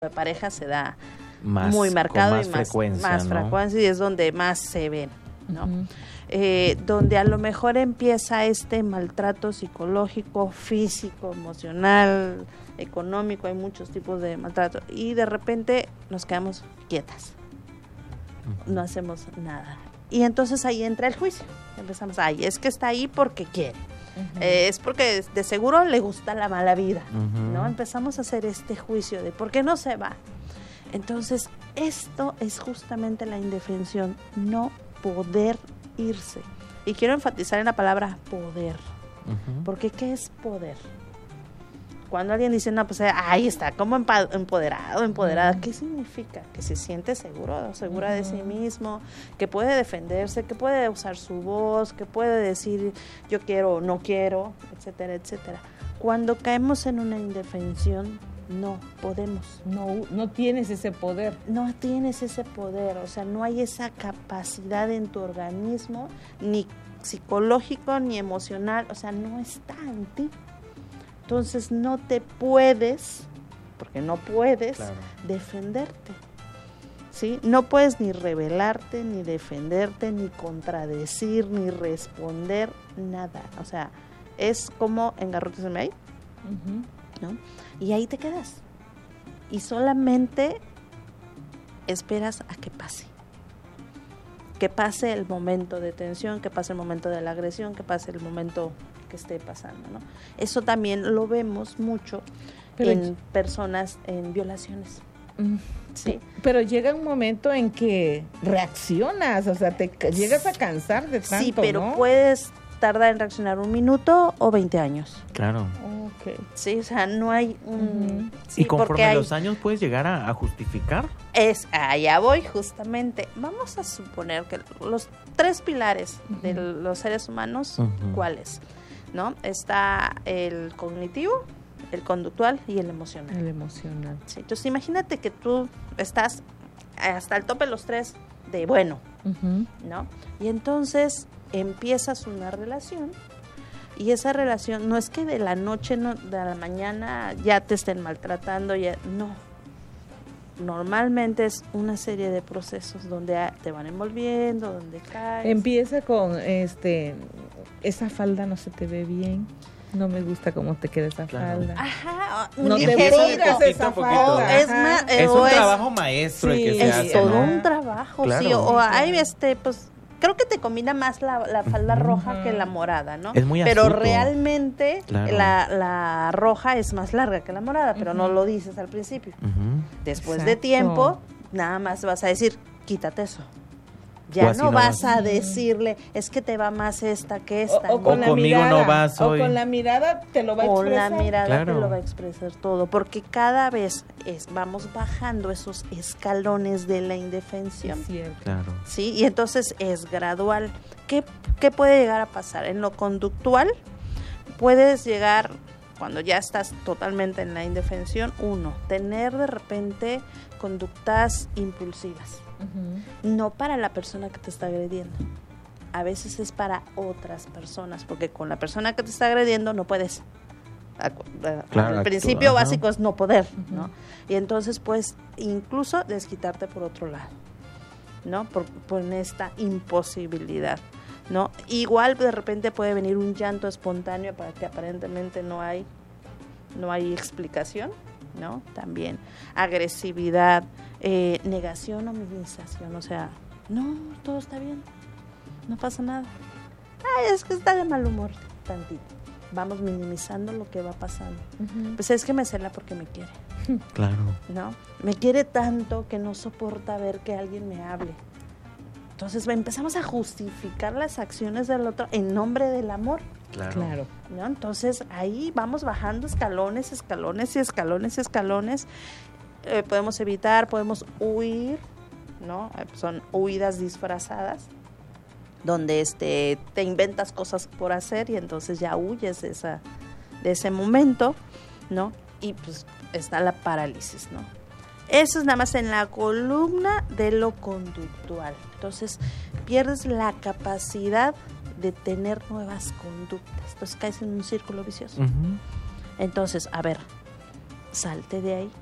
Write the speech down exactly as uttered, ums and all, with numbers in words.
de pareja se da más, muy marcado más y más frecuencia, más ¿no? frecuencia y es donde más se ven, ¿no? Uh-huh. Eh, donde a lo mejor empieza este maltrato psicológico, físico, emocional, económico, hay muchos tipos de maltrato y de repente nos quedamos quietas, uh-huh. no hacemos nada y entonces ahí entra el juicio, empezamos, ay, es que está ahí porque quiere. Uh-huh. Eh, es porque de seguro le gusta la mala vida, uh-huh. ¿no? Empezamos a hacer este juicio de por qué no se va. Entonces, esto es justamente la indefensión, no poder irse. Y quiero enfatizar en la palabra poder, uh-huh. porque ¿qué es poder? Cuando alguien dice, no, pues ahí está, como empoderado, empoderada, uh-huh. ¿qué significa? Que se siente seguro, segura uh-huh. de sí mismo, que puede defenderse, que puede usar su voz, que puede decir yo quiero o no quiero, etcétera, etcétera. Cuando caemos en una indefensión, no podemos. No, no tienes ese poder. No tienes ese poder, o sea, no hay esa capacidad en tu organismo, ni psicológico, ni emocional, o sea, no está en ti. Entonces no te puedes, porque no puedes, claro. defenderte, ¿sí? No puedes ni rebelarte, ni defenderte, ni contradecir, ni responder, nada. O sea, es como engarróteseme ahí, uh-huh. ¿no? Y ahí te quedas. Y solamente esperas a que pase. Que pase el momento de tensión, que pase el momento de la agresión, que pase el momento que esté pasando, ¿no? Eso también lo vemos mucho pero en personas en violaciones. Sí. Pero llega un momento en que reaccionas, o sea, te llegas a cansar de tanto, sí, pero ¿no? puedes tardar en reaccionar un minuto o veinte años. Claro. Okay. Sí, o sea, no hay un... Uh-huh. Sí, ¿y conforme hay... los años puedes llegar a, a justificar? Es, allá voy justamente. Vamos a suponer que los tres pilares uh-huh. de los seres humanos, uh-huh. ¿cuáles? ¿No? Está el cognitivo, el conductual y el emocional. El emocional. Sí, entonces imagínate que tú estás hasta el tope los tres de bueno, uh-huh. ¿no? Y entonces empiezas una relación y esa relación no es que de la noche, no, de la mañana ya te estén maltratando, ya no. Normalmente es una serie de procesos donde te van envolviendo, donde caes. Empieza con este, esa falda no se te ve bien, no me gusta cómo te queda esa claro. falda. Ajá, no te pongas esa falda. Es, ma- es un es, trabajo maestro sí, el que se es hace. Es todo ¿no? un trabajo, claro. sí. O, o hay este, pues, creo que te combina más la, la falda uh-huh. roja que la morada, ¿no? Es muy pero astuto. realmente claro. la, la roja es más larga que la morada, pero uh-huh. no lo dices al principio. Uh-huh. Después Exacto. de tiempo, nada más vas a decir, quítate eso. Ya no, no vas, vas a decirle, es que te va más esta que esta. O, o, con o la conmigo mirada, no vas hoy. O con la mirada te lo va a con expresar. Con la mirada claro. te lo va a expresar todo, porque cada vez es, vamos bajando esos escalones de la indefensión. Es cierto. Claro. Sí, y entonces es gradual. ¿Qué, qué puede llegar a pasar? En lo conductual puedes llegar, cuando ya estás totalmente en la indefensión, uno, tener de repente conductas impulsivas. Uh-huh. No para la persona que te está agrediendo, a veces es para otras personas, porque con la persona que te está agrediendo no puedes. Claro, el principio actúa, básico ajá. es no poder, uh-huh. ¿no? Y entonces puedes incluso desquitarte por otro lado, ¿no? Por, por esta imposibilidad, ¿no? Igual de repente puede venir un llanto espontáneo para que aparentemente no hay, no hay explicación, ¿no? También agresividad, eh, negación o minimización, o sea, no, todo está bien, no pasa nada. Ay, es que está de mal humor, tantito. Vamos minimizando lo que va pasando. Uh-huh. Pues es que me cela porque me quiere. Claro. ¿No? Me quiere tanto que no soporta ver que alguien me hable. Entonces empezamos a justificar las acciones del otro en nombre del amor. Claro. claro. ¿No? Entonces ahí vamos bajando escalones, escalones y escalones, escalones. Eh, podemos evitar, podemos huir, ¿no? Eh, son huidas disfrazadas, donde este te inventas cosas por hacer y entonces ya huyes de esa, de ese momento, ¿no? Y pues está la parálisis, ¿no? Eso es nada más en la columna de lo conductual. Entonces pierdes la capacidad de tener nuevas conductas. Entonces caes en un círculo vicioso. Uh-huh. Entonces, a ver, salte de ahí.